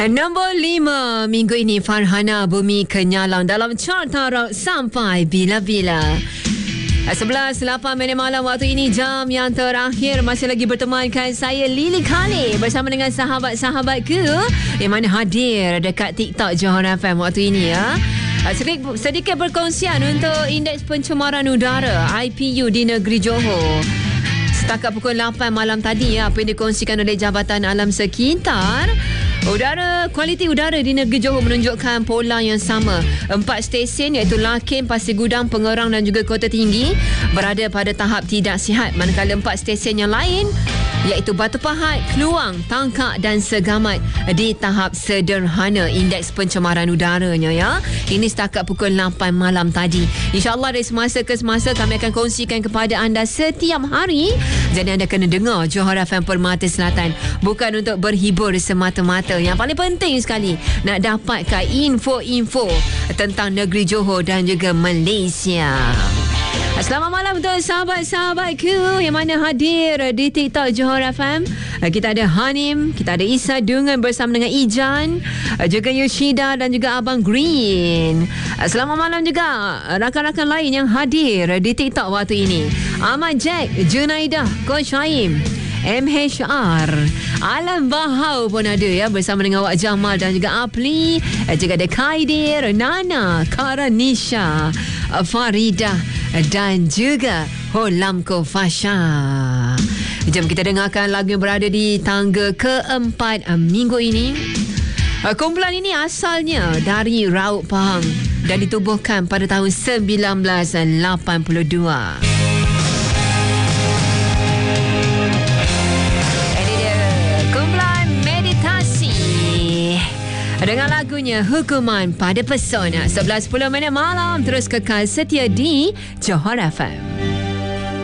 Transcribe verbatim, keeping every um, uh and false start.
Nombor lima minggu ini Farhana Bumi Kenyalang dalam chart tarot sampai bila-bila. sebelas lapan minit malam waktu ini, jam yang terakhir. Masih lagi bertemankan saya Lily Khalid bersama dengan sahabat-sahabatku yang mana hadir dekat TikTok Johor F M waktu ini ya. Sedikit, sedikit perkongsian untuk indeks pencemaran udara I P U di negeri Johor. Setakat pukul lapan malam tadi ya, apa yang dikongsikan oleh Jabatan Alam Sekitar, udara, kualiti udara di negeri Johor menunjukkan pola yang sama. Empat stesen iaitu Lakin, Pasir Gudang, Pengerang dan juga Kota Tinggi berada pada tahap tidak sihat. Manakala empat stesen yang lain iaitu Batu Pahat, Keluang, Tangkak dan Segamat di tahap sederhana indeks pencemaran udaranya ya. Ini setakat pukul lapan malam tadi. InsyaAllah dari semasa ke semasa kami akan kongsikan kepada anda setiap hari. Jadi anda kena dengar Johor F M Permata Selatan. Bukan untuk berhibur semata-mata. Yang paling penting sekali nak dapatkan info-info tentang negeri Johor dan juga Malaysia. Selamat malam untuk sahabat-sahabatku yang mana hadir di TikTok Johor F M. Kita ada Hanim, kita ada Isa Dungan bersama dengan Ijan, juga Yoshida dan juga Abang Green. Selamat malam juga rakan-rakan lain yang hadir di TikTok waktu ini. Ahmad Jack, Junaidah, Coach Haim, M H R, Alam Bahau pun ada ya bersama dengan Wak Jamal dan juga Apli, juga ada Khaidir, Nana, Karanisha, Faridah dan juga Holamko Fasha. Jom kita dengarkan lagu yang berada di tangga keempat minggu ini. Kumpulan ini asalnya dari Raut Pahang dan ditubuhkan pada tahun sembilan belas lapan puluh dua. Dengan lagunya Hukuman Pada Pesona. Sebelas sepuluh minit malam. Terus kekal setia di Johor F M.